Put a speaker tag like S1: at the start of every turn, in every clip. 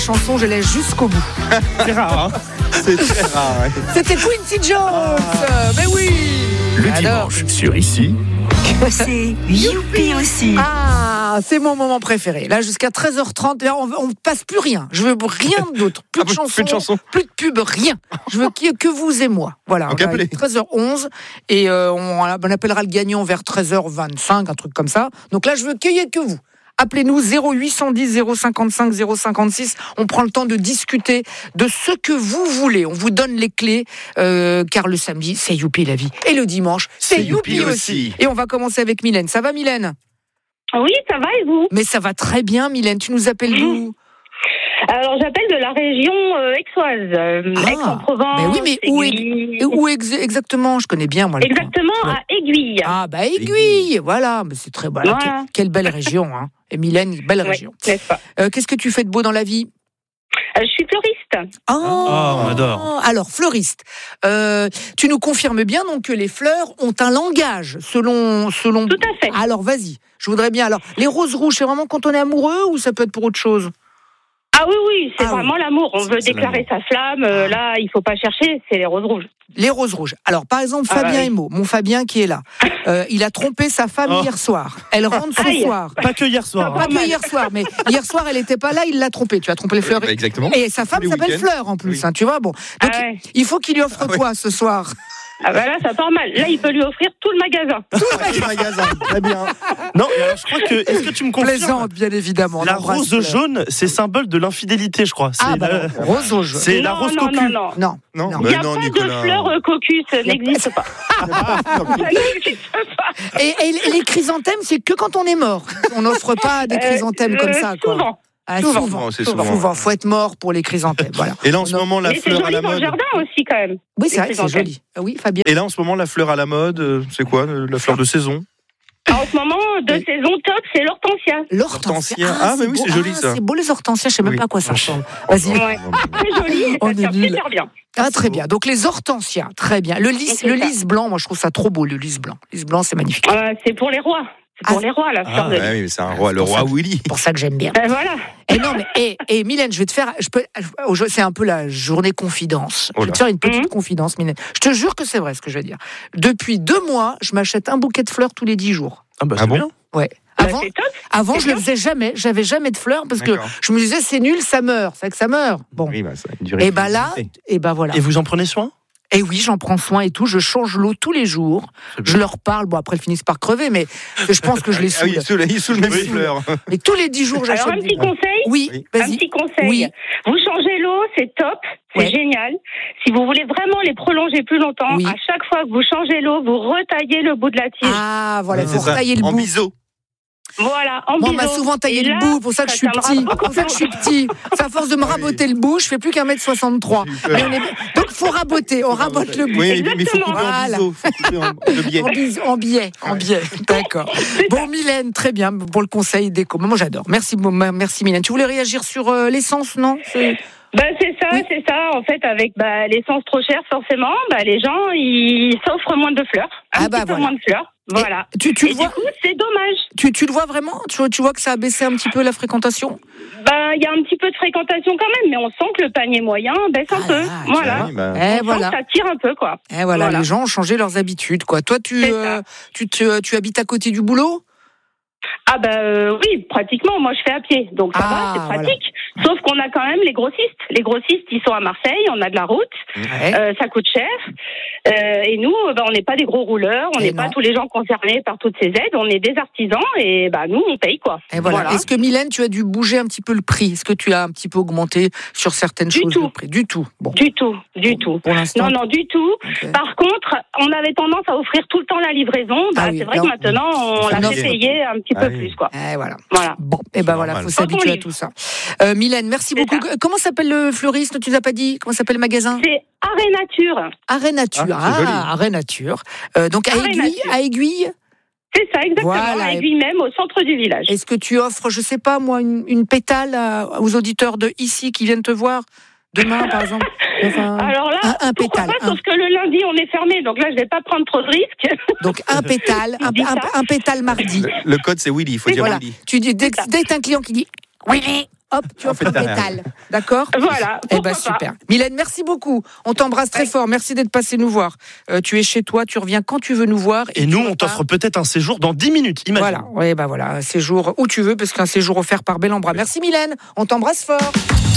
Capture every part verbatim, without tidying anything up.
S1: Chanson, je laisse jusqu'au bout.
S2: C'est rare, hein.
S3: C'est très rare. Ouais.
S1: C'était Quincy Jones. Ah. Mais oui.
S4: Le
S1: Alors.
S4: dimanche sur Ici.
S5: C'est Youpi aussi.
S1: Ah, c'est mon moment préféré. Là, jusqu'à treize heures trente, là, on ne passe plus rien. Je veux rien d'autre. Plus,
S3: Ah,
S1: de, chansons,
S3: plus de chansons.
S1: plus de pub, rien. Je veux qu'il y ait que vous et moi. Voilà.
S3: Donc,
S1: On va
S3: appelez.
S1: à treize heures onze et euh, on, on appellera le gagnant vers treize heures vingt-cinq, un truc comme ça. Donc là, je veux qu'il y ait que vous. Appelez-nous zéro huit cent dix zéro cinquante-cinq zéro cinquante-six. On prend le temps de discuter de ce que vous voulez. On vous donne les clés, euh, car le samedi, c'est Youpi la vie. Et le dimanche, c'est,
S3: C'est
S1: Youpi,
S3: Youpi
S1: aussi.
S3: aussi.
S1: Et on va commencer avec Mylène. Ça va, Mylène ?
S6: Oui, ça va et vous?
S1: Mais ça va très bien, Mylène. Tu nous appelles d'où ?
S6: Alors, j'appelle de la région euh, aixoise, euh,
S1: Ah,
S6: Aix-en-Provence.
S1: mais oui, mais où,
S6: Aiguille.
S1: est, où ex- exactement ? Je connais bien, moi. le coin.
S6: Exactement,
S1: Ouais.
S6: à Aiguille.
S1: Ah, bah, Aiguille. Voilà. Mais c'est très bon.
S6: Voilà.
S1: Quelle, quelle belle région, hein. Et Mylène, belle
S6: Ouais,
S1: région.
S6: n'est-ce pas?
S1: Euh, qu'est-ce que tu fais de beau dans la vie ?
S6: Euh, je suis fleuriste.
S1: Oh,
S2: on adore.
S1: Alors, fleuriste, euh, tu nous confirmes bien donc que les fleurs ont un langage selon selon.
S6: Tout à fait.
S1: Alors, vas-y. Je voudrais bien. Alors, les roses rouges, c'est vraiment quand on est amoureux ou ça peut être pour autre chose ?
S6: Ah oui, oui, c'est
S1: Ah
S6: vraiment l'amour. On veut
S3: c'est
S6: déclarer sa flamme. euh, là, il faut pas chercher, c'est les roses rouges.
S1: Les roses rouges. Alors, par exemple,
S6: Ah,
S1: Fabien
S6: bah oui.
S1: Emo, mon Fabien qui est là, euh, il a trompé sa femme
S2: Oh.
S1: hier soir. Elle rentre ce
S6: Aïe.
S1: soir.
S2: Pas que hier soir.
S1: Pas
S2: hein.
S1: que hier soir, mais hier soir, elle n'était pas là, il l'a trompé. Tu as trompé les fleurs.
S3: Bah, exactement.
S1: Et sa femme
S3: Tous les
S1: s'appelle
S3: week-ends.
S1: Fleur en plus,
S3: Oui.
S1: hein, tu vois. Bon,
S6: Ah
S1: donc
S6: ouais.
S1: il faut qu'il lui offre
S3: Ah ouais.
S1: quoi ce soir ?
S6: Ah bah là, ça part mal. Là, il peut lui offrir tout le magasin.
S3: Tout le magasin. Très bien.
S2: Non, et alors je crois que. Est-ce que tu me confirmes
S1: Plaisante, bien évidemment. On
S2: La
S1: embrasse
S2: rose
S1: Fleur.
S2: jaune, c'est symbole de l'infidélité, je crois. C'est
S1: Ah, bah,
S2: la-
S1: non, rose au jaune.
S2: c'est la
S6: non,
S2: rose
S6: non,
S2: cocu.
S6: non, non.
S1: Non.
S3: Non,
S1: Non.
S6: Il
S3: mais
S6: n'y a
S3: non,
S6: pas
S3: Nicolas.
S6: de fleurs euh, cocus, ça n'existe pas. Ça n'existe pas.
S1: Et, et les chrysanthèmes, c'est que quand on est mort. On n'offre pas des chrysanthèmes
S6: Euh,
S1: comme
S6: euh,
S1: ça, quoi.
S6: Souvent.
S1: Ah,
S6: souvent.
S1: souvent.
S3: C'est
S1: Souvent.
S3: souvent.
S1: Faut être mort pour les chrysanthèmes. Voilà.
S3: Et là, en ce
S1: On a-
S3: moment, la
S6: Mais c'est
S3: fleur à
S6: joli
S3: la
S6: dans le
S3: mode.
S6: jardin aussi, quand même.
S1: Oui, c'est vrai que c'est
S6: chrysanthèmes.
S1: joli. Ah oui, Fabien.
S3: Et là, en ce moment, la fleur à la mode, euh, c'est quoi euh, la fleur de saison?
S6: En ce moment, de
S1: Oui.
S6: saison top, c'est l'hortensia.
S1: L'hortensia.
S3: L'hortensia. Ah, mais oui,
S1: beau.
S3: c'est joli,
S1: Ah,
S3: ça.
S1: C'est beau les hortensias, je sais même
S3: Oui.
S1: pas à quoi ça ressemble. Vas-y.
S6: Ouais. Très joli, et
S1: On
S6: ça
S1: est
S6: tient
S1: nuls.
S6: super bien.
S1: Ah, très bien. Donc les hortensias, très bien. Le lys,
S6: C'est
S1: le
S6: ça.
S1: lys blanc, moi je trouve ça trop beau, le lys blanc. Le lys blanc, c'est magnifique.
S6: Euh, c'est pour les rois. C'est pour
S1: Ah,
S6: les rois, la fleur
S2: ah,
S6: de lys.
S3: Ouais, oui, mais c'est un roi, le roi Willy.
S1: C'est pour ça que j'aime bien.
S6: Ben voilà.
S1: Et non, mais et, et Mylène, je vais te faire, je peux, je- c'est un peu la journée confidence. Je vais te faire une petite
S6: Mhm.
S1: confidence, Mylène. Je te jure que c'est vrai ce que je vais dire. Depuis deux mois, je m'achète un bouquet de fleurs tous les dix jours.
S2: Ah, bah,
S3: Ah
S2: c'est
S3: bon
S2: bien.
S1: Ouais.
S6: Bah,
S1: Avant,
S6: c'est top.
S1: avant,
S6: c'est
S1: je le
S6: bien.
S1: faisais jamais. J'avais jamais de fleurs parce que
S3: D'accord.
S1: je me disais c'est nul, ça meurt. C'est vrai que ça meurt. Bon.
S3: Oui, bah, ça a une durée
S1: Et ben là,
S3: limitée.
S1: et ben voilà.
S2: Et vous en prenez soin?
S1: Et oui, j'en prends soin et tout. Je change l'eau tous les jours.
S2: C'est bien.
S1: Je leur parle. Bon, après, elles finissent par crever, mais je pense que je les
S3: Ah oui,
S1: saoule.
S3: il saoule, il saoule même
S1: Oui.
S3: les fleurs.
S1: Mais tous les dix jours, j'achète
S6: Alors, un
S1: des-
S6: petit conseil.
S1: Oui,
S3: Oui.
S6: Un
S1: vas-y.
S6: petit conseil.
S1: Oui.
S6: Vous changez l'eau, c'est top, c'est
S1: Ouais.
S6: génial. Si vous voulez vraiment les prolonger plus longtemps,
S1: Oui.
S6: à chaque fois que vous changez l'eau, vous retaillez le bout de la tige.
S1: Ah, voilà,
S3: Ouais,
S1: il
S3: c'est
S1: faut
S3: ça.
S1: tailler le
S3: En
S1: bout.
S3: biseau.
S6: Voilà, en
S1: Moi, on m'a
S6: biseau.
S1: souvent taillé
S6: Et
S1: le
S6: là,
S1: bout, pour ça que je suis
S6: tiendra
S1: petit.
S6: beaucoup
S1: Pour ça que je
S6: plus
S1: suis petit. C'est à force de me
S3: Ah oui.
S1: raboter le bout, je fais plus qu'un mètre soixante-trois.
S3: J'ai eu peur.
S1: Mais on est... Donc, faut raboter, on rabote le bout.
S3: Oui, mais il faut couper
S1: Voilà.
S3: en biseau. Faut couper en de biais.
S1: En, bis- en biais, en
S3: Ouais.
S1: biais, d'accord. Bon, Mylène, très bien pour le conseil déco. Moi, j'adore. Merci, merci Mylène. Tu voulais réagir sur euh, l'essence, non? C'est-
S6: Bah, c'est ça,
S1: Oui.
S6: c'est ça. En fait, avec bah, l'essence trop chère, forcément, bah, les gens, ils s'offrent moins de fleurs. Un
S1: Ah bah,
S6: petit peu
S1: voilà.
S6: moins de fleurs. Voilà.
S1: Tu, tu,
S6: Et
S1: le vois,
S6: du coup, c'est dommage.
S1: tu, tu le vois vraiment tu, tu vois que ça a baissé un petit peu la fréquentation?
S6: Bah, il y a un petit peu de fréquentation quand même, mais on sent que le panier moyen baisse un
S1: Ah
S6: peu.
S1: là, tu
S6: Voilà.
S3: Oui, bah,
S1: Eh,
S6: On sent
S1: voilà.
S6: que ça tire un peu, quoi.
S1: Eh voilà,
S6: Voilà.
S1: les gens ont changé leurs habitudes, quoi. Toi, tu,
S6: C'est
S1: euh,
S6: ça.
S1: tu, te- tu habites à côté du boulot?
S6: Ah bah euh, oui, pratiquement. Moi, je fais à pied, donc ça
S1: Ah,
S6: va, c'est pratique. Sauf qu'on a quand même les grossistes. Les grossistes, ils sont à Marseille. On a de la route,
S1: Ouais.
S6: euh, ça coûte cher. Euh, et nous, bah, on n'est pas des gros rouleurs. On
S1: Et
S6: n'est
S1: non.
S6: pas tous les gens concernés par toutes ces aides. On est des artisans et bah nous, on paye quoi.
S1: Et voilà. Est-ce que Mylène, tu as dû bouger un petit peu le prix? Est-ce que tu as un petit peu augmenté sur certaines
S6: Du
S1: choses
S6: tout.
S1: le prix? Du tout. Bon.
S6: Du tout, du tout.
S1: Pour l'instant.
S6: Non, non, du tout.
S1: Ok.
S6: Par contre, on avait tendance à offrir tout le temps la livraison. Bah,
S1: Ah oui,
S6: c'est vrai
S1: là,
S6: que
S1: on-
S6: maintenant, on
S1: Ça
S6: la
S1: offre.
S6: fait payer un petit
S3: Ah
S6: peu
S3: oui.
S6: plus, quoi.
S1: Eh voilà.
S6: Voilà.
S1: Bon, et ben voilà,
S3: normal.
S1: faut s'habituer à
S6: livre.
S1: tout ça. Euh, Mylène, merci
S6: C'est
S1: beaucoup. Comment s'appelle le fleuriste? Tu nous as pas dit? Comment s'appelle le magasin?
S6: C'est Arrêt Nature.
S1: Arrêt Nature.
S3: Ah, c'est joli.
S1: Ah, Arrêt Nature. Euh, donc à
S6: Arrêt
S1: Aiguille,
S6: Nature.
S1: à Aiguille.
S6: C'est ça, exactement.
S1: Voilà.
S6: À Aiguille même, au centre du village.
S1: Est-ce que tu offres, je sais pas moi, une, une pétale à- aux auditeurs de ici qui viennent te voir demain, par exemple? Enfin,
S6: Alors là,
S1: un, un
S6: pourquoi
S1: pétale.
S6: pas,
S1: un-
S6: sauf que le lundi, on est fermé, donc là, je vais pas prendre trop de risques.
S1: donc un pétale, un,
S6: dis
S1: un-
S6: ça.
S1: un pétale mardi.
S3: Le, le code, c'est Willy. Il faut
S6: Oui,
S3: dire
S1: Voilà.
S3: Willy.
S1: Tu dis dès,
S6: C'est ça.
S1: dès que t'as un client qui dit Willy, hop, tu offres le métal. D'accord ?
S6: Voilà.
S1: Eh ben
S6: pourquoi pas.
S1: super. Mylène, merci beaucoup. On t'embrasse très
S6: Ouais.
S1: fort. Merci d'être passé nous voir. Euh, tu es chez toi, tu reviens quand tu veux nous voir.
S2: Et
S1: tu
S2: nous, on
S1: repars.
S2: t'offre peut-être un séjour dans dix minutes, imagine.
S1: Voilà, ouais, bah voilà, un séjour où tu veux, parce qu'un séjour offert par Bel en Bras. Merci Mylène, on t'embrasse fort.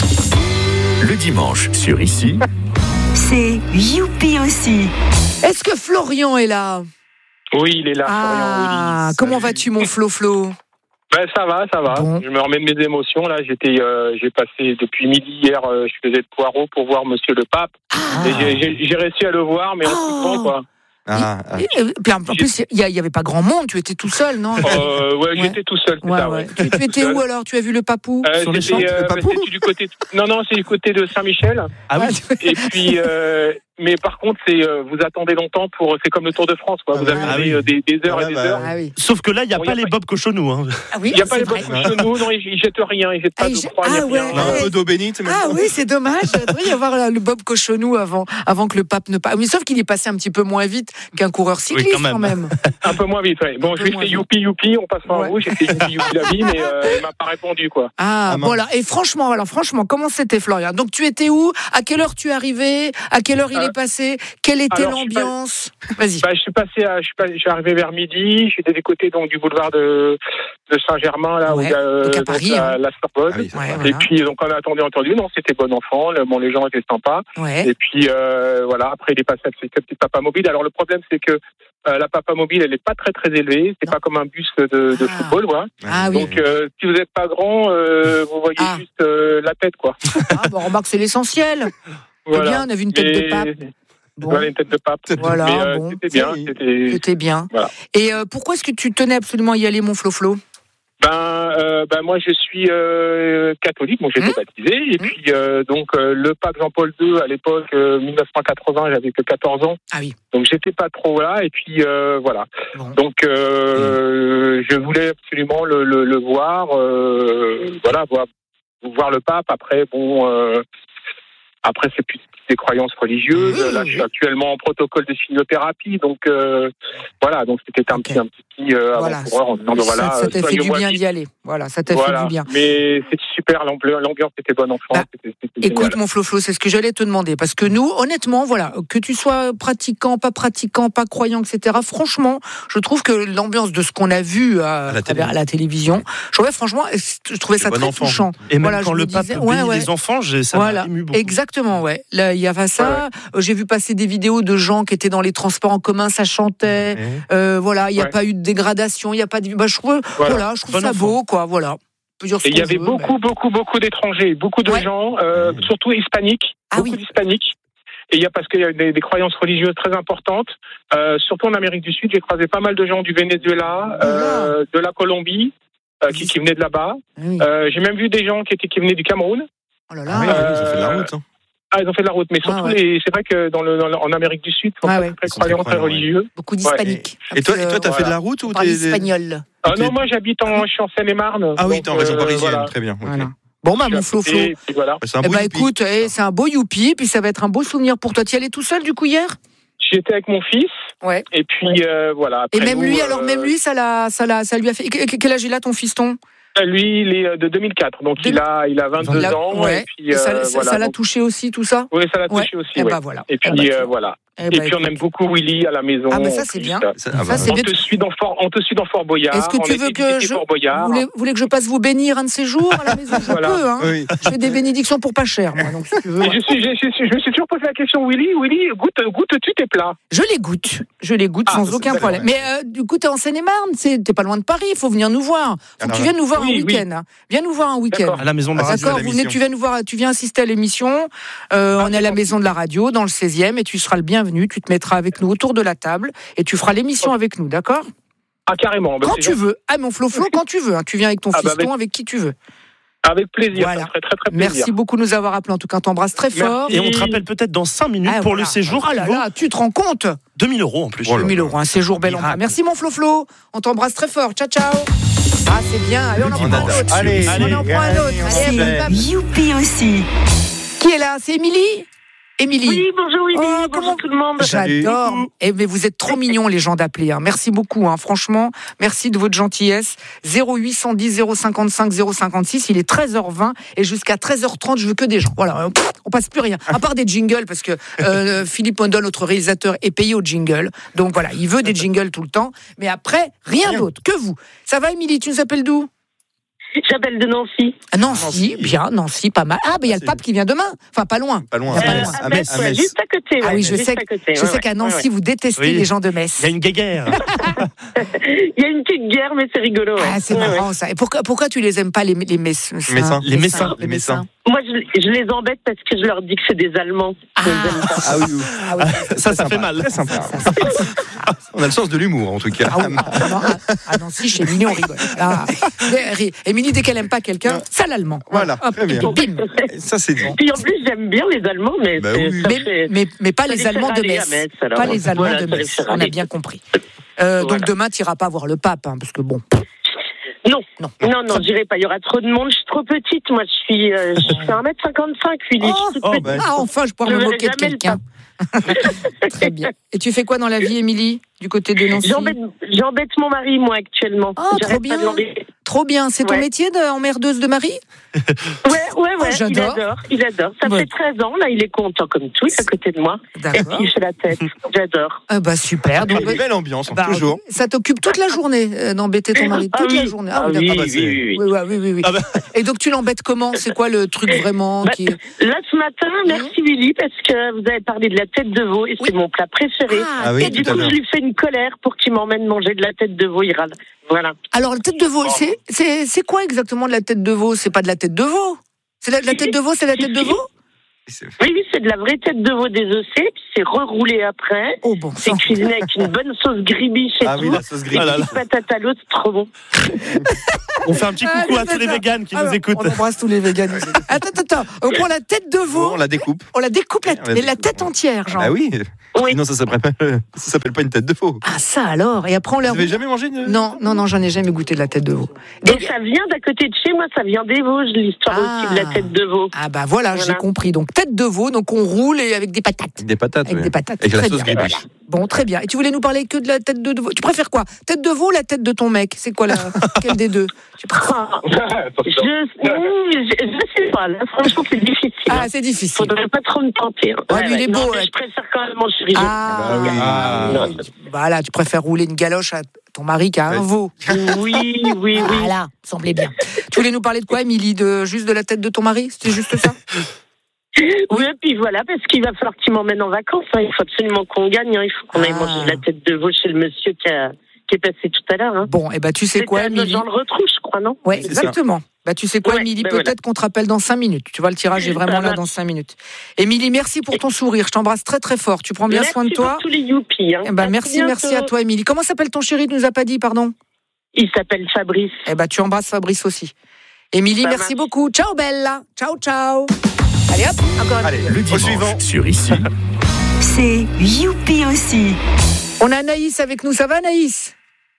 S4: Le dimanche sur Ici,
S5: C'est Youpi aussi.
S1: Est-ce que Florian est là ?
S7: Oui, il est là,
S1: Ah,
S7: Florian. Oui.
S1: comment vas-tu mon Flo Flo ?
S7: Ben, ça va, ça va.
S1: Bon.
S7: Je me remets de mes émotions. Là, j'étais, euh, j'ai passé depuis midi hier, euh, je faisais le poireau pour voir Monsieur le Pape. Et j'ai, j'ai, j'ai réussi à le voir, mais en
S1: Oh.
S7: coup de vent, quoi.
S3: Ah, ah.
S1: Et, et puis, en plus, il n'y avait pas grand monde, tu étais tout seul, non ?
S7: Euh, ouais,
S1: Ouais.
S7: j'étais tout seul. c'est
S1: Ouais,
S7: ça,
S1: ouais.
S7: ouais.
S1: Tu, tu étais où alors ? Tu as vu le papou ?
S7: Euh,
S2: Sur les
S7: j'étais,
S2: champs,
S7: euh,
S2: le
S7: bah,
S2: Papou
S7: c'était du côté. Non, non, c'est du côté de Saint-Michel.
S2: Ah oui.
S7: Et puis, euh, mais par contre, c'est euh, vous attendez longtemps pour. C'est comme le Tour de France, quoi. Vous
S3: Ah,
S7: avez
S2: ah
S7: des,
S2: oui.
S7: des, des heures
S3: Ah,
S7: et des
S3: bah,
S7: heures.
S1: Ah oui.
S2: Sauf que là, il n'y a
S7: Bon,
S2: pas
S7: y a
S2: les
S7: pas-
S2: Bob Cochonou. Hein.
S1: Ah oui,
S7: Il n'y a pas
S1: c'est
S7: les
S1: vrai.
S7: bottes chez nous, non, ils, ils jettent rien, ils jettent pas
S1: Ah,
S7: de
S1: ils-
S7: croix, il n'y a
S1: ah,
S7: rien.
S1: ouais.
S3: On a un peu d'eau bénite, même
S1: Ah
S3: pas.
S1: oui, c'est dommage. Il devrait y avoir là, le Bob Cochonou avant, avant que le pape ne passe. Mais sauf qu'il est passé un petit peu moins vite qu'un coureur cycliste
S2: quand même.
S1: quand même.
S7: Un peu moins vite, ouais. Bon,
S1: Un
S7: je
S1: peu
S7: lui
S1: moins
S7: fais
S1: vite.
S7: youpi youpi, on passe pas
S1: Ouais.
S7: en rouge, j'ai fait youpi youpi la vie, mais euh, il m'a pas répondu, quoi.
S1: Ah,
S3: Ah, mince.
S1: voilà. Et franchement, alors franchement, comment c'était Florian ? Donc tu étais où ? À quelle heure tu es arrivé ? À quelle heure il
S7: Euh,
S1: est passé ? Quelle était
S7: alors, je suis pas-
S1: l'ambiance ? Vas-y.
S7: Bah, je suis passé à, je suis, pas, je suis arrivé vers midi, j'étais des côtés donc du boulevard de, de Saint-Germain, là,
S1: Ouais,
S7: où il y a euh,
S1: donc à
S7: donc,
S1: Paris,
S7: la,
S1: hein.
S7: la Sorbonne.
S3: Ah oui, ça
S1: Ouais,
S3: va.
S1: voilà.
S7: Et puis, donc, on a attendu, entendu, non, c'était bon enfant, le- bon, les gens étaient sympas.
S1: Ouais.
S7: Et puis, euh, voilà, après, il est passé avec ses petits papa mobile. Alors, le problème, c'est que euh, la papa mobile, elle n'est pas très, très élevée. C'est
S1: Non.
S7: pas comme un bus de, de
S1: Ah.
S7: football, voilà.
S1: Ah oui.
S7: Donc, euh, si vous n'êtes pas grand, euh, vous voyez
S1: Ah.
S7: juste euh, la tête, quoi.
S1: Ah, bon, remarque, c'est l'essentiel. C'est bien, on a vu une tête de
S7: Mais-
S1: pape. Bon,
S7: Voilà, une tête de pape.
S1: Voilà,
S7: Mais, euh,
S1: bon.
S7: c'était bien.
S3: C'est-
S7: C'était...
S1: c'était bien.
S7: Voilà.
S1: Et euh, pourquoi est-ce que tu tenais absolument à y aller, mon Flo-Flo ?
S7: Ben, euh, ben moi je suis euh, catholique, bon j'ai été
S1: Mmh.
S7: baptisé et
S1: Mmh.
S7: puis euh, donc euh, le pape Jean-Paul deux à l'époque euh, mille neuf cent quatre-vingts, j'avais que quatorze ans,
S1: Ah oui.
S7: donc j'étais pas trop là et puis euh, voilà.
S1: Bon.
S7: Donc euh, je voulais absolument le, le, le voir, euh, voilà voir, voir le pape. Après bon, euh, après c'est plus des croyances religieuses.
S1: Oui,
S7: Là
S1: oui,
S7: je suis
S1: oui.
S7: actuellement en protocole de chimiothérapie, donc euh, voilà, donc c'était un
S1: Ok.
S7: petit un petit euh,
S1: Voilà.
S7: avant-coureur en disant ben, voilà.
S1: ça ça t'a
S7: euh,
S1: fait du
S7: soignez-moi
S1: bien
S7: vite.
S1: d'y aller. Voilà, ça t'a
S7: Voilà.
S1: fait du bien.
S7: Mais c'était super, l'ambi- l'ambiance était bonne enfant.
S1: Bah,
S7: c'était, c'était
S1: Écoute,
S7: génial.
S1: mon Flo-Flo, c'est ce que j'allais te demander. Parce que nous, honnêtement, voilà, que tu sois pratiquant, pas pratiquant, pas croyant, et cetera, franchement, je trouve que l'ambiance de ce qu'on a vu à,
S3: À la
S1: à travers
S3: télé.
S1: la télévision, je trouvais franchement, je trouvais ça
S3: bon
S1: très
S3: enfant.
S1: touchant.
S2: Et même
S1: Voilà,
S2: quand
S1: je
S2: le
S1: me
S2: pape
S1: disais-
S2: bénit
S1: ouais, ouais.
S2: les enfants, j'ai, ça
S1: Voilà,
S2: m'a ému beaucoup.
S1: exactement, ouais. Là, il y avait ça. Euh, J'ai vu passer des vidéos de gens qui étaient dans les transports en commun, ça chantait.
S3: Ouais.
S1: Euh, voilà, il n'y a
S7: Ouais.
S1: pas eu de dégradation, il n'y a pas de. Bah, je trouve, voilà.
S7: Voilà.
S1: je trouve
S2: Bon
S1: ça
S2: enfant.
S1: beau, quoi. Voilà. On peut dire ce
S7: Et il y
S1: qu'on
S7: avait
S1: veut,
S7: beaucoup, beaucoup, beaucoup d'étrangers, beaucoup de
S1: Ouais.
S7: gens, euh,
S3: Mmh.
S7: surtout hispaniques,
S1: Ah
S7: beaucoup
S1: oui.
S7: d'hispaniques. Et il y a parce qu'il y a des, des croyances religieuses très importantes, euh, surtout en Amérique du Sud. J'ai croisé pas mal de gens du Venezuela, euh, de la Colombie, euh, qui, qui venaient de là-bas.
S1: mais- oui.
S7: Euh, j'ai même vu des gens qui étaient qui venaient du Cameroun.
S1: Oh là
S3: Ah
S1: là.
S3: oui,
S7: Euh,
S3: ils ont fait de la route. hein.
S7: Ah, ils ont fait de la route, mais surtout,
S1: ouais.
S7: les, c'est vrai que dans le, dans le- en Amérique du Sud, ils sont
S1: Ah
S7: très,
S1: ouais.
S7: très
S3: Ils sont très
S7: croyants, très
S3: croyants, ouais.
S7: religieux.
S1: Beaucoup d'hispaniques.
S3: Et toi, et toi, t'as
S7: Euh,
S3: fait de
S7: voilà.
S3: la route ou
S1: On parle
S3: t'es-
S1: espagnol.
S7: Ah
S1: Ok.
S7: non, moi j'habite en, je suis en Seine-et-Marne.
S3: Ah oui,
S7: donc,
S3: t'es en région
S7: euh,
S3: parisienne,
S7: voilà.
S3: très bien. ok.
S1: Voilà. Bon, bah,
S7: Je
S1: mon
S7: suis à côté,
S1: Flo-Flo.
S7: et puis voilà.
S3: C'est un
S1: Eh
S3: beau
S1: bah,
S3: youpi.
S1: écoute, eh, c'est un beau youpi, puis ça va être un beau souvenir pour toi. Tu y allais tout seul, du coup, hier ?
S7: J'étais avec mon fils.
S1: Ouais.
S7: Et puis euh, voilà.
S1: Et
S7: Après
S1: même
S7: nous,
S1: lui,
S7: euh,
S1: alors, même lui, ça, l'a, ça, l'a, ça lui a fait. Que- que- Quel âge il a, ton fiston ?
S7: Lui, il est de deux mille quatre, donc
S1: Deux-
S7: il a il a vingt-deux
S1: Il a-
S7: ans.
S1: ouais.
S7: Et puis
S1: Et ça,
S7: euh,
S1: ça-
S7: voilà.
S1: ça l'a
S7: donc-
S1: touché aussi, tout ça ?
S7: Oui, ça l'a
S1: Ouais.
S7: touché aussi.
S1: Eh
S7: ouais.
S1: bah, voilà.
S7: Et puis
S1: Eh bah,
S7: euh,
S1: écoute.
S7: voilà.
S1: Eh
S7: Et
S1: bah,
S7: puis on
S1: écoute.
S7: aime beaucoup Willy à la maison.
S1: Ah, mais ça,
S7: en
S1: c'est
S7: plus.
S1: bien.
S3: Ça, ah bah,
S1: Ça, c'est
S7: On
S1: bien.
S7: te suit dans Fort, on te suit dans Fort Boyard.
S1: Est-ce que
S7: on
S1: tu
S7: a
S1: veux
S7: été
S1: que
S7: visiter
S1: je.
S7: Fort Boyard.
S1: Vous voulez, vous voulez que je passe vous bénir un de ces jours à la maison ? Je
S7: Voilà.
S1: peux, hein.
S3: Oui.
S1: Je fais des bénédictions pour pas cher, moi. Donc, si tu veux.
S7: Et je, suis, je, suis- je me suis toujours posé la question, Willy, Willy, goûte, goûtes-tu tes plats?
S1: Je les goûte, je les goûte
S7: Ah,
S1: sans
S7: c'est
S1: aucun
S7: d'accord,
S1: problème. Mais euh, du coup, t'es en Seine-et-Marne, c'est- t'es pas loin de Paris, il faut venir nous voir. Faut
S3: Alors
S1: que tu
S3: là-
S1: viennes nous voir
S7: Oui,
S1: un
S7: oui.
S1: week-end. hein. Viens nous voir un week-end.
S7: D'accord.
S2: À la maison de la
S3: Ah,
S2: radio.
S3: d'accord.
S1: D'accord,
S3: la
S1: vous venez,
S3: l'émission.
S1: tu viens nous voir, tu viens assister à l'émission. Euh, on est à la maison de la radio, dans le seizième, et tu seras le bienvenu. Tu te mettras avec nous autour de la table et tu feras l'émission avec nous, d'accord ?
S7: Ah, carrément. Bah,
S1: Quand
S7: c'est
S1: tu
S7: gentil.
S1: veux. Ah, mon Flo-Flo, quand tu veux. hein. Tu viens avec ton
S7: Ah, bah,
S1: fiston,
S7: avec-
S1: avec qui tu veux.
S7: Avec plaisir.
S1: Voilà.
S7: Ça ferait très, très plaisir.
S1: Merci beaucoup de nous avoir appelés. En tout cas, on t'embrasse très fort.
S2: Et on te rappelle peut-être dans cinq minutes
S1: Ah,
S2: pour
S1: voilà.
S2: le séjour
S1: Ah
S2: qui
S1: là
S2: vaut
S1: là, tu te rends compte ?
S2: deux mille euros en plus.
S3: Oh là
S1: deux mille euros, un séjour bel en bras.
S2: Miracle.
S1: Merci mon Flo-Flo. On t'embrasse très fort. Ciao, ciao. Ah, c'est bien. Allez, on en prend un
S3: dimanche.
S1: autre.
S3: Allez,
S1: on en prend un autre. Allez,
S3: allez,
S1: bam, bam.
S5: Youpi aussi.
S1: Qui est là ? C'est Émilie ? Émilie.
S8: Oui, bonjour Willy,
S1: Oh,
S8: bonjour
S1: comment-
S8: tout le monde.
S1: J'adore. Eh, mais vous êtes trop mignons, les gens d'appeler. Hein. Merci beaucoup. Hein. Franchement, merci de votre gentillesse. zéro huit cent dix, zéro cinquante-cinq, zéro cinquante-six. Il est treize heures vingt et jusqu'à treize heures trente, je veux que des gens. Voilà, pff, on passe plus rien. À part des jingles, parce que euh, Philippe Mondol, notre réalisateur, est payé au jingle. Donc voilà, il veut des jingles tout le temps. Mais après, rien, rien. d'autre que vous. Ça va, Émilie? Tu nous appelles d'où?
S8: J'appelle de Nancy.
S1: Ah, Nancy, Nancy, bien, Nancy, pas mal. Ah, ben il y a le pape qui vient demain. Enfin, pas loin.
S3: Pas loin.
S1: Euh,
S3: à Metz.
S8: À Metz, à Metz. Juste à côté. Ouais,
S1: ah oui, je sais,
S8: côté,
S1: je
S8: ouais,
S1: sais qu'à Nancy,
S8: ouais, ouais.
S1: vous détestez
S2: oui.
S1: les gens de Metz.
S2: Il y a une guéguerre.
S8: Il y a une petite guerre, mais c'est rigolo. Ouais.
S1: Ah, c'est
S8: ouais,
S1: marrant
S8: ouais.
S1: ça. Et pourquoi, pourquoi tu les aimes pas, les, les Messins?
S3: Messins.
S2: Les Messins.
S3: Les Messins.
S8: Moi, je, je les embête parce que je leur dis que c'est des Allemands.
S1: Ah,
S3: ah oui, oui.
S1: Ah, oui.
S2: Ça, ça fait mal.
S3: Très sympa. On a le sens de l'humour, en tout cas.
S1: Ah, oui. ah, non, ah, ah non, si, chez Émilie, on rigole. Ah, Émilie, dès qu'elle aime pas quelqu'un, c'est l'allemand.
S3: Voilà,
S1: hop,
S3: très bien.
S1: Bim.
S3: Ça, c'est bon.
S8: Puis en plus, j'aime bien les Allemands, mais,
S3: bah
S8: c'est,
S3: oui.
S8: ça
S1: mais,
S8: fait...
S1: mais, mais pas
S8: ça
S1: les
S8: les
S1: Allemands de
S8: fait râler
S1: Metz.
S8: à Metz, alors.
S1: Pas les Allemands
S8: Voilà,
S1: de
S8: ça les
S1: Metz.
S8: fait
S1: On a
S8: râler.
S1: bien compris. Euh,
S8: Voilà.
S1: Donc demain, tu n'iras pas voir le pape, hein, parce que bon.
S8: Non,
S1: Non,
S8: non, non, non j'irai pas. Il y aura trop de monde. Je suis trop petite. Moi, je suis, euh, je fais un mètre cinquante-cinq, Willy.
S1: Oh,
S8: je suis toute
S3: oh,
S8: petite.
S3: bah,
S1: Ah, enfin, je pourrais
S8: Je
S1: me
S8: verrai
S1: moquer de
S8: jamais le
S1: quelqu'un. Très bien. Et tu fais quoi dans la vie, Émilie, du côté de Nancy?
S8: J'embête, j'embête mon mari, moi, actuellement.
S1: Oh, trop
S8: J'arrête
S1: bien.
S8: pas de l'embêter.
S1: Trop bien. C'est ton
S8: Ouais.
S1: métier d'emmerdeuse de mari?
S8: Ouais, ouais, ouais.
S1: Oh, j'adore.
S8: Il adore, il adore. Ça
S1: Ouais.
S8: fait treize ans, là, il est content comme tout, il est à côté de moi. Et
S1: D'accord.
S8: puis, il fait la tête. J'adore.
S1: Ah bah super. Donc,
S3: Une belle ambiance,
S1: bah,
S3: toujours.
S1: ça t'occupe toute la journée euh, d'embêter ton mari.
S8: Ah
S1: Toute
S8: oui.
S1: la journée.
S8: Ah
S1: oui,
S8: oui,
S1: d'accord.
S3: bah,
S8: oui,
S3: c'est-
S8: oui, oui.
S1: Oui, ouais, oui, oui, oui.
S2: Ah bah.
S1: Et donc tu l'embêtes comment? C'est quoi le truc vraiment
S8: Bah,
S1: qui...
S8: Là, ce matin, merci Willy, parce que vous avez parlé de la tête de veau, et c'est mon plat préféré.
S3: Ah oui,
S8: Et du
S3: tout à
S8: coup,
S3: l'heure.
S8: je lui fais une colère pour qu'il m'emmène manger de la tête de veau, il râle. Voilà.
S1: Alors la tête de veau, c'est, c'est, c'est quoi exactement de la tête de veau? C'est pas de la tête de veau? C'est la, la tête de veau, c'est la tête de veau?
S8: Oui, oui, c'est de la vraie tête de veau désossée, puis c'est reroulé après.
S1: Oh bon
S8: C'est
S1: sang.
S8: cuisiné avec une bonne sauce gribiche et
S3: Ah
S8: tout.
S3: oui, la sauce
S8: Et
S3: gribiche.
S2: Ah là là.
S8: puis patate à l'eau, c'est trop bon.
S2: On fait un petit
S1: Ah,
S2: coucou à
S1: c'est
S2: tous les
S1: ça.
S2: véganes qui
S1: Alors,
S2: nous écoutent.
S1: On embrasse tous les véganes. Attends, attends, attends. On prend la tête de veau,
S3: On la découpe.
S1: on la découpe, la,
S3: On la
S1: mais la
S3: découpe.
S1: tête entière, genre.
S3: Ah oui.
S8: Oui.
S3: Sinon, ça s'appelle pas, ça s'appelle pas une tête de veau.
S1: Ah ça alors. Et après on la...
S3: Vous avez jamais mangé une...
S1: Non, non, non, j'en ai jamais goûté de la tête de veau.
S8: Donc ça vient d'à côté de chez moi, ça vient des Vosges, l'histoire
S1: Ah.
S8: aussi de la tête de veau.
S1: Ah bah voilà,
S8: Voilà.
S1: j'ai compris. Donc tête de veau, donc on roule et avec des patates.
S3: Avec des patates.
S1: Avec
S3: ouais.
S1: des patates.
S3: Avec la
S1: Très
S3: sauce
S1: bien.
S3: gribiche.
S1: Bon, très bien. Et tu voulais nous parler que de la tête de veau. Tu préfères quoi? Tête de veau ou la tête de ton mec? C'est quoi la... Quelle des deux? Tu préfères...
S8: Ah, je, je, je sais pas, là, franchement, c'est difficile.
S1: Ah, c'est difficile.
S8: Faudrait pas trop me tenter. hein.
S1: Ouais, mais il est
S8: non,
S1: beau,
S8: mais
S1: ouais.
S8: je préfère quand même manger riche.
S1: Ah,
S3: Bah oui.
S1: ah,
S8: Ah,
S1: oui. Voilà, tu préfères rouler une galoche à ton mari qu'à un
S3: Ouais.
S1: veau.
S8: Oui, oui, oui.
S1: Voilà, semblait bien. Tu voulais nous parler de quoi, Émilie? De juste de la tête de ton mari? C'était juste ça?
S8: Oui, et puis voilà, parce qu'il va falloir qu'il m'emmène en vacances. hein. Il faut absolument qu'on gagne. hein. Il faut qu'on aille
S1: Ah.
S8: manger de la tête de veau chez le monsieur qui, a, qui est passé tout à l'heure. Hein.
S1: Bon, et bah tu sais
S8: C'était
S1: quoi,
S8: à
S1: Émilie?
S8: Jean le retrouve, je crois, non?
S1: Ouais,
S3: C'est ça.
S1: exactement. Bah tu sais quoi,
S8: Ouais,
S1: Émilie?
S8: ben
S1: Peut-être
S8: voilà.
S1: qu'on te rappelle dans cinq minutes. Tu vois, le tirage est vraiment
S8: Ça
S1: là
S8: marche.
S1: dans cinq minutes. Émilie, merci pour ton sourire. Je t'embrasse très très fort. Tu prends bien
S8: Merci
S1: soin de toi.
S8: pour tous les youpies. Hein.
S1: Eh ben,
S8: À
S1: merci,
S8: très
S1: merci à
S8: bientôt.
S1: toi, Émilie. Comment s'appelle ton chéri? Tu nous as pas dit, pardon?
S8: Il s'appelle Fabrice.
S1: Eh ben, tu embrasses Fabrice aussi. Émilie,
S8: Ça
S1: merci
S8: marche.
S1: beaucoup. Ciao, Bella. Ciao, ciao. Allez, hop, encore un
S3: Allez,
S1: petit peu.
S4: Le
S3: au
S4: dimanche
S3: suivant.
S4: sur Ici,
S5: C'est Youpi aussi.
S1: On a Anaïs avec nous. Ça va, Anaïs?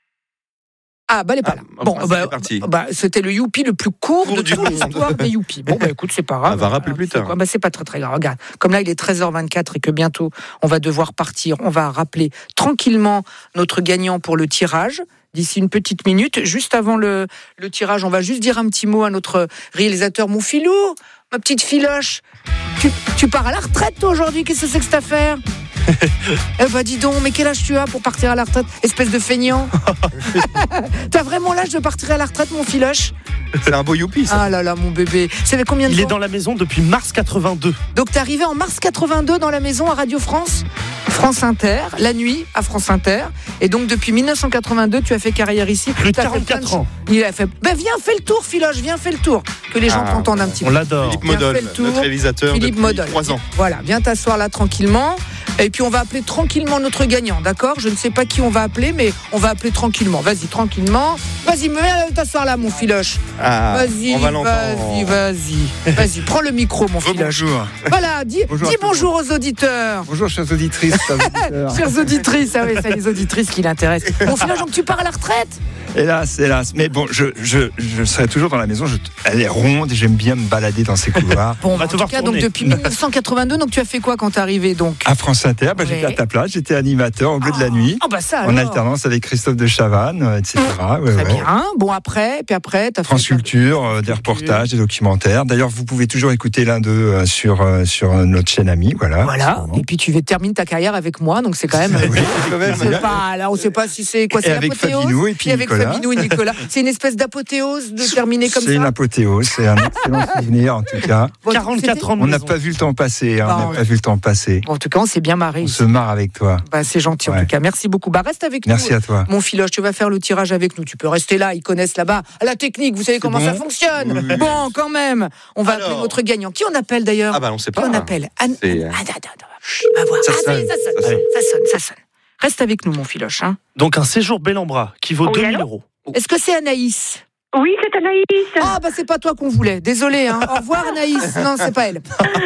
S1: Ah, bah, elle est pas
S3: Ah,
S1: là.
S3: enfin,
S1: Bon,
S3: c'est
S1: bah,
S3: parti.
S1: bah, c'était le youpi le plus court
S3: Court
S1: de
S3: du
S1: toute
S3: monde.
S1: l'histoire des youpis. Bon, bah, écoute, c'est pas grave.
S3: On va rappeler
S1: Alors,
S3: plus
S1: c'est
S3: tard.
S1: quoi Bah, c'est pas très, très grave. Regarde, comme là, il est treize heures vingt-quatre et que bientôt, on va devoir partir. On va rappeler tranquillement notre gagnant pour le tirage. D'ici une petite minute, juste avant le, le tirage, on va juste dire un petit mot à notre réalisateur. Mon filou, ma petite filoche, tu, tu pars à la retraite toi aujourd'hui, qu'est-ce que c'est que cette affaire? Eh bah dis donc, mais quel âge tu as pour partir à la retraite? Espèce de feignant. T'as vraiment l'âge de partir à la retraite, mon filoche?
S3: C'est un beau youpi, ça.
S1: Ah là là, mon bébé. Ça fait combien de
S2: Il est
S1: temps?
S2: dans la maison depuis mars quatre-vingt-deux.
S1: Donc t'es arrivé en mars quatre-vingt-deux dans la maison à Radio France, France Inter, la nuit à France Inter. Et donc depuis mille neuf cent quatre-vingt-deux, tu as fait carrière ici.
S2: Plus de
S1: T'as fait
S2: quarante-quatre
S1: plein de-
S2: ans.
S1: Il a fait. Ben viens, fais le tour, Filoche, viens, fais le tour. Que les gens
S3: Ah,
S1: t'entendent un petit
S2: On
S1: peu.
S2: l'adore.
S3: Philippe
S1: Bien
S3: Modol,
S1: fait le tour.
S3: notre réalisateur
S1: Philippe
S3: depuis
S1: Modol.
S3: trois ans.
S1: Voilà, viens t'asseoir là tranquillement. Et puis on va appeler tranquillement notre gagnant, d'accord ? Je ne sais pas qui on va appeler, mais on va appeler tranquillement. Vas-y, tranquillement. Vas-y, mets t'asseoir là, mon filoche.
S3: Ah,
S1: Vas-y,
S3: on va l'entendre.
S1: vas-y, vas-y. Vas-y, prends le micro, mon filoche.
S9: Bonjour.
S1: Voilà, dis
S9: Bonjour à
S1: dis
S9: tout le
S1: bonjour aux auditeurs.
S9: Bonjour, chères auditrices. chers auditeurs.
S1: Chères auditrices, ah oui, c'est les auditrices qui l'intéressent. Mon filoche, donc tu pars à la retraite ?
S9: Hélas, hélas. Mais bon, je, je, je serai toujours dans la maison. Je, elle est ronde et j'aime bien me balader dans ces couloirs.
S1: Bon,
S2: On va
S1: en
S2: te
S1: tout
S2: voir
S1: cas,
S2: tourner.
S1: donc depuis dix-neuf cent quatre-vingt-deux, donc tu as fait quoi quand t'es arrivé donc ?
S9: À France Inter, bah, j'étais
S1: Ouais.
S9: à ta place. J'étais animateur au bleu de la nuit.
S1: Ah bah ça
S9: En
S1: alors.
S9: alternance avec Christophe de Chavannes, euh, et cetera. Ouais,
S1: Très
S9: ouais.
S1: bien. Bon après, puis après, t'as fait.
S9: France Culture, euh, des reportages, des documentaires. D'ailleurs, vous pouvez toujours écouter l'un d'eux euh, sur, euh, sur notre chaîne amie. Voilà.
S1: Voilà. Et puis tu vas terminer ta carrière avec moi, donc c'est quand même.
S9: Oui,
S3: quand même.
S1: C'est pas, là, on ne sait pas si c'est quoi,
S9: Et
S1: c'est
S9: avec
S1: l'apothéose.
S9: Fabinou et puis
S1: avec
S9: Nicolas.
S1: Fabinou et Nicolas. C'est une espèce d'apothéose de terminer comme ça.
S9: C'est une apothéose, c'est un excellent souvenir en tout cas.
S1: Bon,
S2: quarante-quatre
S1: c'était-
S2: ans de
S9: On n'a
S2: maison.
S9: pas vu le temps passer, hein,
S1: Ah,
S9: on n'a
S1: ouais.
S9: pas vu le temps passer.
S1: En tout cas, on s'est bien marré.
S9: On se marre avec toi.
S1: Bah, c'est gentil en
S9: Ouais.
S1: tout cas. Merci beaucoup. Bah, reste avec
S9: Merci
S1: nous.
S9: à toi.
S1: Mon filoche, tu vas faire le tirage avec nous. Tu peux rester là, ils connaissent là-bas. À la technique, vous savez comment
S9: bon
S1: ça fonctionne.
S3: Oui.
S1: Bon, quand même. On va
S3: Alors.
S1: appeler notre gagnant. Qui on appelle d'ailleurs
S3: Ah bah on sait
S1: Qui
S3: pas.
S1: on appelle Anne.
S3: C'est,
S1: Anne-
S3: euh,
S1: Ah, attends, attends. Chut, va voir.
S3: Ça
S1: Ah, ça y est,
S3: sonne,
S1: ça sonne.
S3: ça sonne.
S1: Ça sonne, ça sonne. Reste avec nous, mon filoche. Hein.
S2: Donc un séjour bel en bras qui vaut
S8: Oui,
S2: deux mille
S8: allô
S2: euros.
S1: Est-ce que c'est Anaïs?
S8: Oui, c'est Anaïs.
S1: Ah, bah, c'est pas toi qu'on voulait. Désolé, hein. Au revoir, Anaïs. Non, c'est pas elle.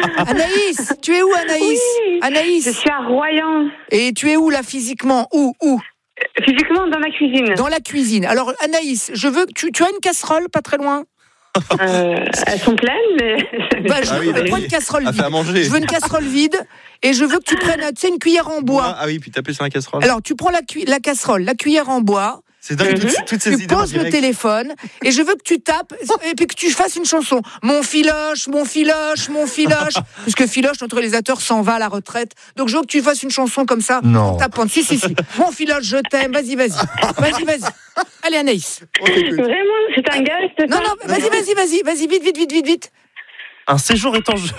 S1: Anaïs, tu es où, Anaïs?
S8: Oui.
S1: Anaïs.
S8: Je suis à Royan.
S1: Et tu es où, là, physiquement? Où? Où?
S8: Physiquement, dans ma cuisine.
S1: Dans la cuisine. Alors, Anaïs, je veux que tu, tu as une casserole pas très loin?
S8: Euh, elles sont pleines, mais.
S1: Bah, je
S3: Ah oui,
S1: veux
S3: bah
S1: pas
S3: oui.
S1: une casserole
S3: A fait
S1: vide.
S3: à manger.
S1: Je veux une casserole vide et je veux que tu prennes, tu sais, une cuillère en bois.
S3: Ah oui, puis taper sur la casserole.
S1: Alors, tu prends la, cu- la casserole, la cuillère en bois,
S3: C'est dingue,
S8: Mhm.
S3: toutes, toutes ces
S1: tu
S3: idées en
S1: poses le
S3: direct.
S1: téléphone et je veux que tu tapes et puis que tu fasses une chanson. Mon filoche, mon filoche, mon filoche. Puisque Filoche, notre réalisateur, s'en va à la retraite. Donc, je veux que tu fasses une chanson comme ça.
S9: Non.
S1: En tapant. Si, si, si. Mon filoche, je t'aime. Vas-y, vas-y. Vas-y, vas-y. Allez, Anaïs.
S8: Vraiment, c'est un gars, c'est
S1: Non,
S8: ça
S1: non, vas-y, vas-y, vas-y. Vas-y, vite, vite, vite, vite, vite.
S2: Un séjour est en jeu.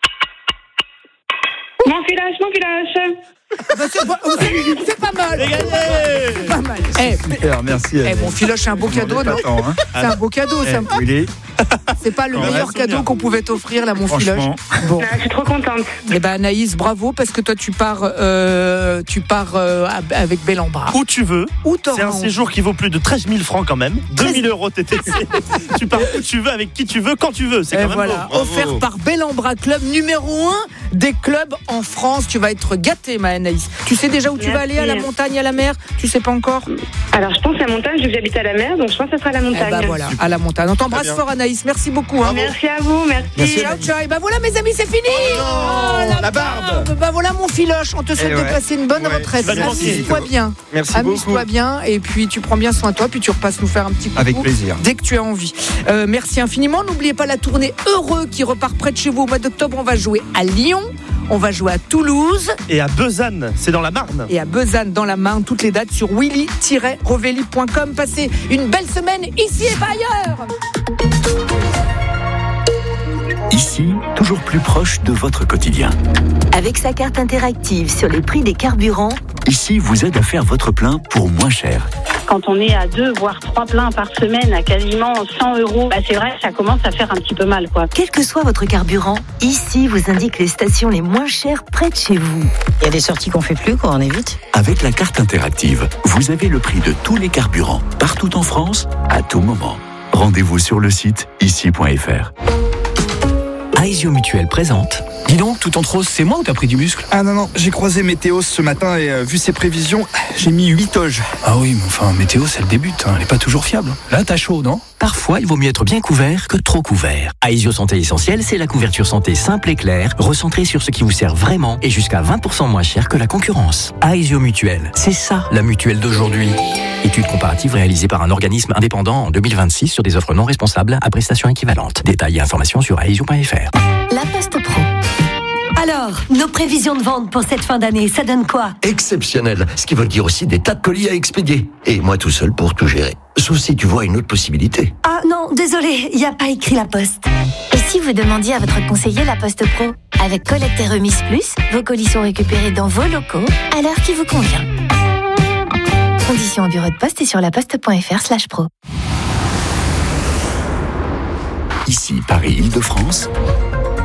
S8: Mon village, mon village.
S1: Bah, c'est pas, c'est pas mal.
S2: C'est gagné.
S1: C'est pas mal. Eh,
S9: Super, merci.
S1: eh,
S9: Anaïs.
S1: mon filoche, c'est un beau
S9: Je m'en
S1: cadeau,
S9: ai pas
S1: non?
S9: tant, hein.
S1: C'est un beau cadeau,
S9: Eh,
S1: ça.
S9: où il est
S1: C'est pas le
S2: Quand même,
S1: meilleur
S2: souvenir.
S1: cadeau qu'on pouvait t'offrir, là, mon filoche.
S9: Franchement.
S1: Bon.
S8: Ah, je suis trop contente.
S1: Eh ben, Anaïs, bravo, parce que toi, tu pars, euh, tu pars euh, avec bel en bras.
S2: Où tu veux.
S1: Où
S2: C'est un
S1: t'auras
S2: séjour qui vaut plus de treize mille francs quand même. deux mille euros T T C. Tu pars où tu veux, avec qui tu veux, quand tu veux. C'est
S1: Et
S2: quand même
S1: voilà,
S2: beau.
S3: Bravo.
S1: offert par Bel en Bras Club, numéro un des clubs en France. Tu vas être gâtée, ma Anaïs. Tu sais déjà où tu vas
S8: Merci.
S1: aller, à la montagne, à la mer? Tu sais pas encore?
S8: Alors, je pense à la montagne, vu que j'habite à la mer, donc je pense que ce sera la
S1: Eh
S8: montagne.
S1: ben voilà, à la montagne. On t'embrasse
S3: Très bien.
S1: fort, Anaïs. Merci beaucoup. Hein.
S8: Merci à vous, merci.
S9: Merci,
S1: Ciao, ciao. Et ben voilà, mes amis, c'est fini.
S3: non,
S1: Oh,
S3: la barbe.
S1: Ben voilà, mon filoche. On te souhaite
S9: Eh
S1: de
S9: ouais.
S1: passer une bonne
S3: Ouais,
S1: retraite.
S2: tu vas te manquer.
S1: Amuse-toi bien.
S3: Merci beaucoup.
S1: Amuse-toi bien. Et puis, tu prends bien soin de toi. Puis, tu repasses nous faire un petit coucou.
S9: Avec plaisir.
S1: Dès que tu as envie. Euh, merci infiniment. N'oubliez pas la tournée Heureux qui repart près de chez vous au mois d'octobre. On va jouer à Lyon. On va jouer à Toulouse
S2: Et à Besanne, c'est dans la Marne.
S1: et à Besanne dans la Marne. Toutes les dates sur willy tiret rovelli point com. Passez une belle semaine ici et pas ailleurs.
S4: Ici, toujours plus proche de votre quotidien.
S5: Avec sa carte interactive sur les prix des carburants,
S4: Ici vous aide à faire votre plein pour moins cher.
S8: Quand on est à deux, voire trois pleins par semaine à quasiment cent euros, bah c'est vrai que ça commence à faire un petit peu mal, quoi.
S5: quel que soit votre carburant, ici vous indique les stations les moins chères près de chez vous.
S10: Il y a des sorties qu'on fait plus, quoi, on évite.
S4: Avec la carte interactive, vous avez le prix de tous les carburants, partout en France, à tout moment. Rendez-vous sur le site ici point f r.
S11: Aesio Mutuelle présente. Dis donc, tout en rose, c'est moi ou t'as pris du muscle?
S12: Ah non, non, j'ai croisé Météos ce matin et euh, vu ses prévisions, j'ai mis huit toges.
S11: Ah oui, mais enfin, météo, c'est le début, hein, elle est pas toujours fiable. Là, t'as chaud, non? Parfois, il vaut mieux être bien couvert que trop couvert. Aesio Santé Essentielle, c'est la couverture santé simple et claire, recentrée sur ce qui vous sert vraiment et jusqu'à vingt pour cent moins cher que la concurrence. Aesio Mutuelle, c'est ça la mutuelle d'aujourd'hui. Étude comparative réalisée par un organisme indépendant en deux mille vingt-six sur des offres non responsables à prestations équivalentes. Détails et informations sur aesio point f r.
S5: La Poste Pro. Alors, nos prévisions de vente pour cette fin d'année, ça donne quoi?
S13: Exceptionnel, ce qui veut dire aussi des tas de colis à expédier. Et moi tout seul pour tout gérer. Sauf si tu vois une autre possibilité.
S5: Ah non, désolé, il n'y a pas écrit La Poste.
S14: Et si vous demandiez à votre conseiller La Poste Pro? Avec collecte et remise plus, vos colis sont récupérés dans vos locaux à l'heure qui vous convient. Conditions au bureau de poste et sur laposte point f r slash pro.
S4: Ici Paris-Île-de-France,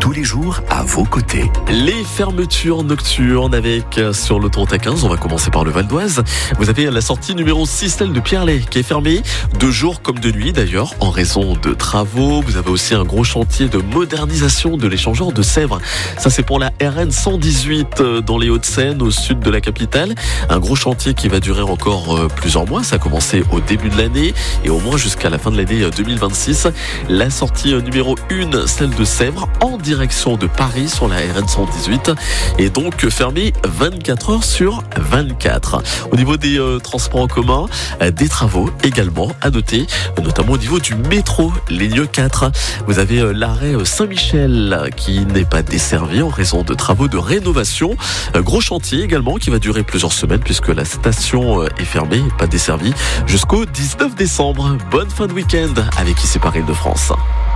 S4: tous les jours à vos côtés.
S15: Les fermetures nocturnes avec euh, sur l'autoroute A quinze, on va commencer par le Val d'Oise. Vous avez la sortie numéro six, celle de Pierrelet, qui est fermée de jour comme de nuit d'ailleurs, en raison de travaux. Vous avez aussi un gros chantier de modernisation de l'échangeur de Sèvres. Ça, c'est pour la R N cent dix-huit euh, dans les Hauts-de-Seine, au sud de la capitale. Un gros chantier qui va durer encore euh, plusieurs mois. Ça a commencé au début de l'année et au moins jusqu'à la fin de l'année deux mille vingt-six. La sortie euh, numéro un, celle de Sèvres, en direction de Paris sur la R N cent dix-huit, est donc fermée vingt-quatre heures sur vingt-quatre. Au niveau des euh, transports en commun, euh, des travaux également à noter, notamment au niveau du métro, ligne quatre. Vous avez euh, l'arrêt Saint-Michel qui n'est pas desservi en raison de travaux de rénovation. Euh, gros chantier également qui va durer plusieurs semaines puisque la station euh, est fermée, pas desservie, jusqu'au dix-neuf décembre. Bonne fin de week-end avec Ici par Île-de-France.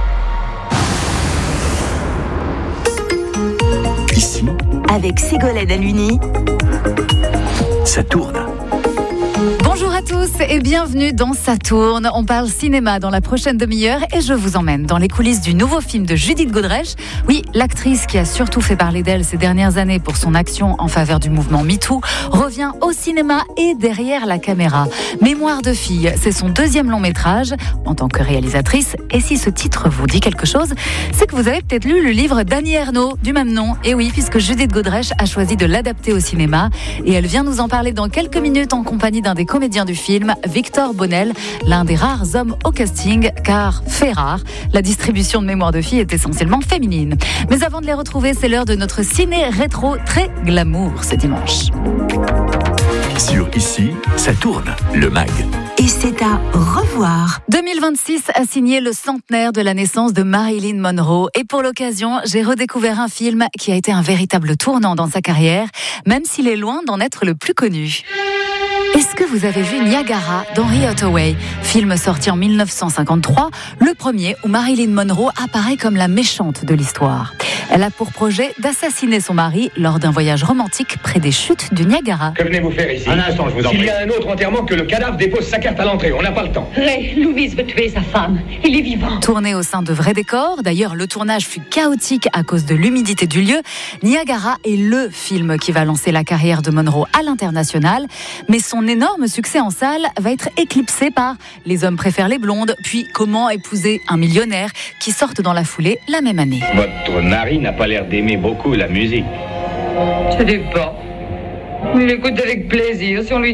S4: Ici,
S14: avec Ségolène Aluni,
S4: ça tourne.
S16: Bonjour à tous et bienvenue dans Ça tourne. On parle cinéma dans la prochaine demi-heure et je vous emmène dans les coulisses du nouveau film de Judith Godrèche. Oui, l'actrice qui a surtout fait parler d'elle ces dernières années pour son action en faveur du mouvement MeToo revient au cinéma et derrière la caméra. Mémoire de fille, c'est son deuxième long métrage en tant que réalisatrice. Et si ce titre vous dit quelque chose, c'est que vous avez peut-être lu le livre d'Annie Ernaux du même nom. Et oui, puisque Judith Godrèche a choisi de l'adapter au cinéma et elle vient nous en parler dans quelques minutes en compagnie d'un des comédiens du film, Victor Bonnel, l'un des rares hommes au casting, car fait rare, la distribution de Mémoire de filles est essentiellement féminine. Mais avant de les retrouver, c'est l'heure de notre ciné rétro très glamour ce dimanche.
S4: Sur Ici, ça tourne, le mag.
S5: Et c'est à revoir.
S16: deux mille vingt-six a signé le centenaire de la naissance de Marilyn Monroe. Et pour l'occasion, j'ai redécouvert un film qui a été un véritable tournant dans sa carrière, même s'il est loin d'en être le plus connu. Est-ce que vous avez vu Niagara d'Henry Hathaway, film sorti en mille neuf cent cinquante-trois, le premier où Marilyn Monroe apparaît comme la méchante de l'histoire. Elle a pour projet d'assassiner son mari lors d'un voyage romantique près des chutes du Niagara.
S17: Que venez-vous faire ici?
S18: Un instant, je vous en prie.
S17: S'il y a un autre enterrement, que le cadavre dépose sa carte à l'entrée, on n'a pas le temps.
S8: Ray, Louise veut tuer sa femme. Il est vivant.
S16: Tourné au sein de vrais décors, d'ailleurs le tournage fut chaotique à cause de l'humidité du lieu, Niagara est le film qui va lancer la carrière de Monroe à l'international, mais son énorme succès en salle va être éclipsé par Les hommes préfèrent les blondes, puis Comment épouser un millionnaire, qui sortent dans la foulée la même année.
S18: Votre mari n'a pas l'air d'aimer beaucoup la musique.
S19: Je ne sais pas. Il écoute avec plaisir si on lui